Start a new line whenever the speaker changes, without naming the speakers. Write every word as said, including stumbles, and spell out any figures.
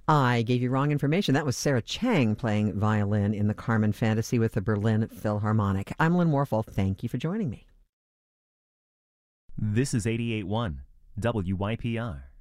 I gave you wrong information. That was Sarah Chang playing violin in the Carmen Fantasy with the Berlin Philharmonic. I'm Lynn Warfel. Thank you for joining me.
This is eighty-eight point one W Y P R.